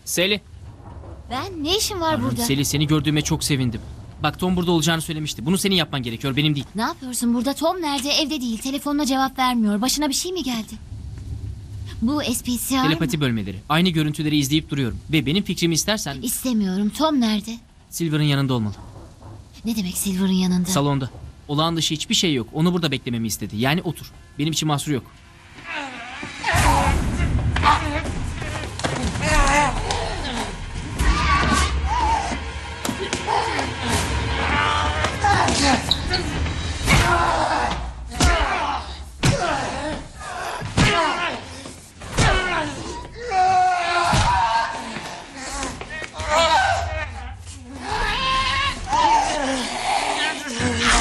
Sally. Ben ne işim var burada? Sally, seni gördüğüme çok sevindim. Bak, Tom burada olacağını söylemişti. Bunu senin yapman gerekiyor, benim değil. Ne yapıyorsun burada? Tom nerede? Evde değil. Telefonuna cevap vermiyor. Başına bir şey mi geldi? Bu SPCI Telepati mı? bölmeleri. Aynı görüntüleri izleyip duruyorum. Ve benim fikrimi istersen İstemiyorum. Tom nerede? Silver'ın yanında olmalı. Ne demek Silver'ın yanında? Salonda. Olağan dışı hiçbir şey yok. Onu burada beklememi istedi. Yani otur. Benim için mahsuru yok.